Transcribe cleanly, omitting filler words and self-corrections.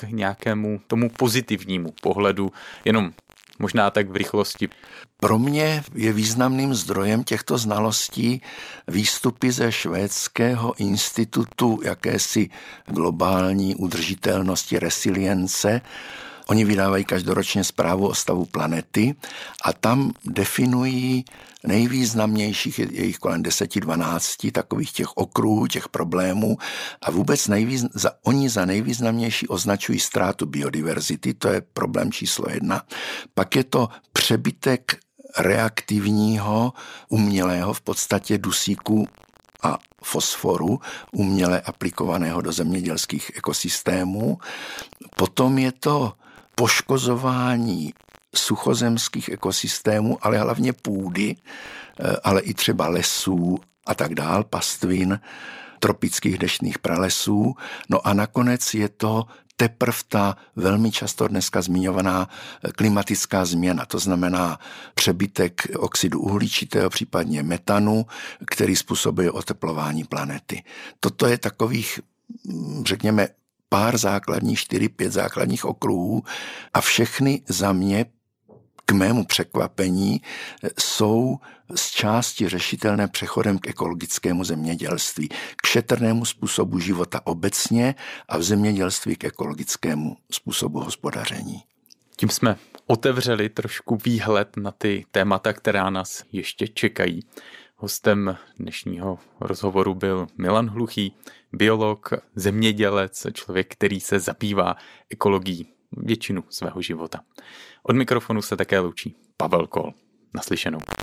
k nějakému tomu pozitivnímu pohledu, jenom možná tak v rychlosti. Pro mě je významným zdrojem těchto znalostí výstupy ze švédského institutu jakési globální udržitelnosti, resilience. Oni vydávají každoročně zprávu o stavu planety a tam definují nejvýznamnějších, je jich kolem 10-12 takových těch okruhů, těch problémů a vůbec oni za nejvýznamnější označují ztrátu biodiverzity, to je problém číslo 1. Pak je to přebytek reaktivního, umělého v podstatě dusíku a fosforu, uměle aplikovaného do zemědělských ekosystémů. Potom je to poškozování suchozemských ekosystémů, ale hlavně půdy, ale i třeba lesů a tak dál, pastvin, tropických deštných pralesů. No a nakonec je to teprve ta velmi často dneska zmiňovaná klimatická změna, to znamená přebytek oxidu uhličitého, případně metanu, který způsobuje oteplování planety. Toto je takových, řekněme, pár základních, 4-5 základních okruhů a všechny za mě k mému překvapení jsou z části řešitelné přechodem k ekologickému zemědělství, k šetrnému způsobu života obecně a v zemědělství k ekologickému způsobu hospodaření. Tím jsme otevřeli trošku výhled na ty témata, která nás ještě čekají. Hostem dnešního rozhovoru byl Milan Hluchý, biolog, zemědělec, člověk, který se zabývá ekologií většinu svého života. Od mikrofonu se také loučí Pavel Kol. Naslyšenou.